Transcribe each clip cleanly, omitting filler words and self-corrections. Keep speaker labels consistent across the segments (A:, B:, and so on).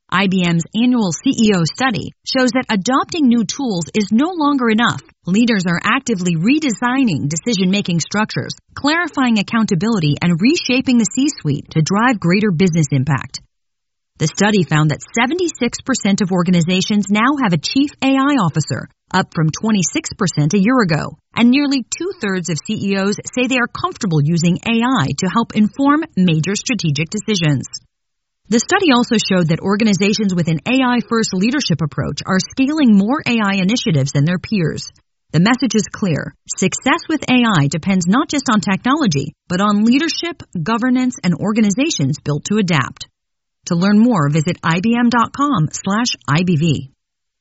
A: IBM's annual CEO study shows that adopting new tools is no longer enough. Leaders are actively redesigning decision-making structures, clarifying accountability, and reshaping the C-suite to drive greater business impact. The study found that 76% of organizations now have a chief AI officer, up from 26% a year ago, and nearly two-thirds of CEOs say they are comfortable using AI to help inform major strategic decisions. The study also showed that organizations with an AI-first leadership approach are scaling more AI initiatives than their peers. The message is clear. Success with AI depends not just on technology, but on leadership, governance, and organizations built to adapt. To learn more, visit ibm.com/IBV.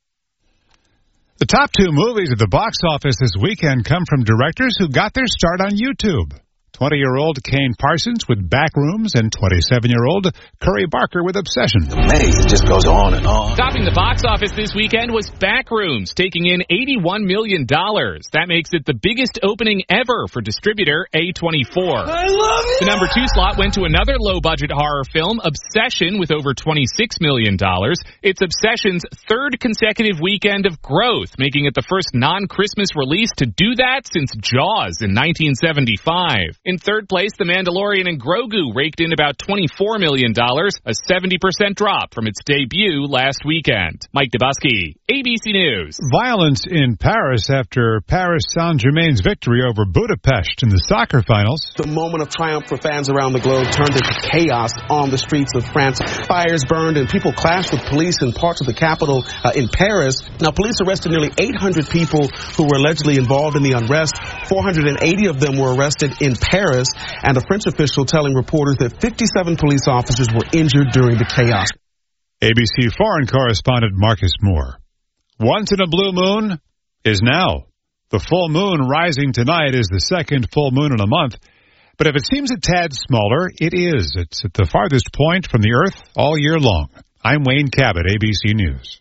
B: The top two movies at the box office this weekend come from directors who got their start on YouTube. 20-year-old Kane Parsons with Backrooms and 27-year-old Curry Barker with Obsession.
C: The maze just goes on and on.
D: Topping the box office this weekend was Backrooms, taking in $81 million. That makes it the biggest opening ever for distributor A24.
C: I love it!
D: The number 2 slot went to another low-budget horror film, Obsession, with over $26 million. It's Obsession's third consecutive weekend of growth, making it the first non-Christmas release to do that since Jaws in 1975. In third place, The Mandalorian and Grogu raked in about $24 million, a 70% drop from its debut last weekend. Mike Dubusky, ABC News.
B: Violence in Paris after Paris Saint-Germain's victory over Budapest in the soccer finals.
E: The moment of triumph for fans around the globe turned into chaos on the streets of France. Fires burned and people clashed with police in parts of the capital in Paris. Now, police arrested nearly 800 people who were allegedly involved in the unrest. 480 of them were arrested in Paris, and a French official telling reporters that 57 police officers were injured during the chaos.
B: ABC foreign correspondent Marcus Moore. Once in a blue moon is now. The full moon rising tonight is the second full moon in a month. But if it seems a tad smaller, it is. It's at the farthest point from the Earth all year long. I'm Wayne Cabot, ABC News.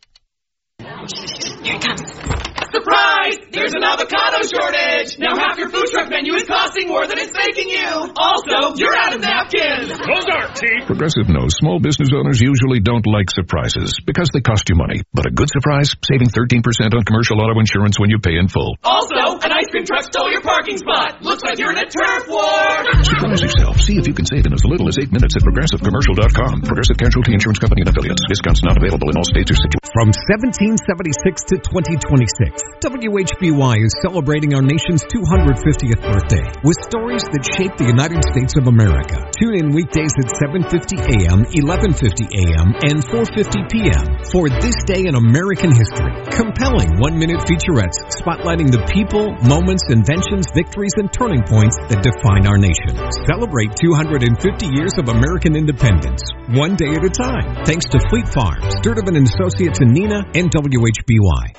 A: Here it comes.
F: Surprise! There's an avocado shortage! Now half your food truck menu is costing more than it's making you! Also, you're out of napkins!
G: Those aren't cheap!
H: Progressive knows small business owners usually don't like surprises because they cost you money. But a good surprise, saving 13% on commercial auto insurance when you pay in full.
F: Also, an ice cream truck stole your parking spot! Looks like you're in a turf war!
H: Surprise yourself. See if you can save in as little as 8 minutes at ProgressiveCommercial.com. Progressive Casualty Insurance Company and Affiliates. Discounts not available in all states or situations.
I: From 1776 to 2026, WHBY is celebrating our nation's 250th birthday with stories that shape the United States of America. Tune in weekdays at 7:50 a.m., 11:50 a.m., and 4:50 p.m. for This Day in American History. Compelling one-minute featurettes spotlighting the people, moments, inventions, victories, and turning points that define our nation. Celebrate 250 years of American independence, one day at a time. Thanks to Fleet Farm, Sturtevant & Associates in Neenah, and WHBY.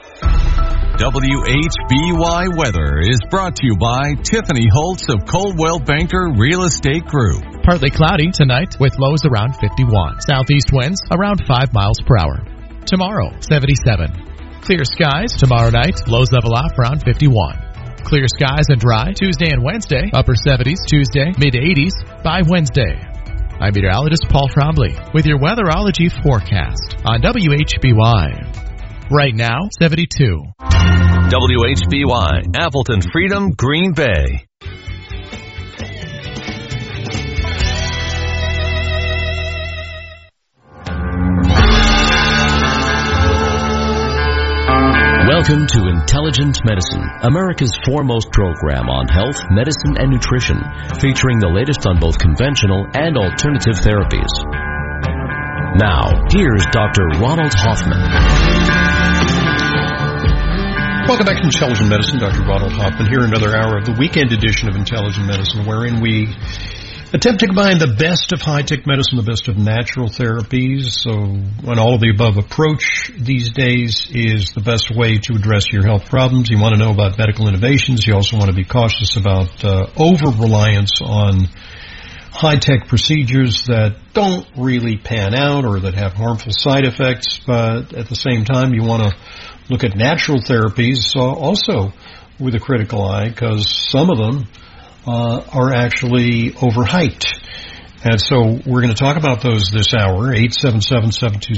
J: WHBY Weather is brought to you by Tiffany Holtz of Coldwell Banker Real Estate Group.
K: Partly cloudy tonight with lows around 51. Southeast winds around 5 miles per hour. Tomorrow, 77. Clear skies tomorrow night. Lows level off around 51. Clear skies and dry Tuesday and Wednesday. Upper 70s Tuesday, mid 80s by Wednesday. I'm meteorologist Paul Trombley with your weatherology forecast on WHBY. Right now, 72.
J: WHBY, Appleton, Freedom, Green Bay.
L: Welcome to Intelligent Medicine, America's foremost program on health, medicine, and nutrition, featuring the latest on both conventional and alternative therapies. Now, here's Dr. Ronald Hoffman.
M: Welcome back to Intelligent Medicine. Dr. Ronald Hoffman here, another hour of the weekend edition of Intelligent Medicine, wherein we attempt to combine the best of high-tech medicine, the best of natural therapies. So an all-of-the-above approach these days is the best way to address your health problems. You want to know about medical innovations. You also want to be cautious about over-reliance on high-tech procedures that don't really pan out or that have harmful side effects. But at the same time, you want to look at natural therapies also with a critical eye, because some of them are actually overhyped. And so we're going to talk about those this hour, 877-720.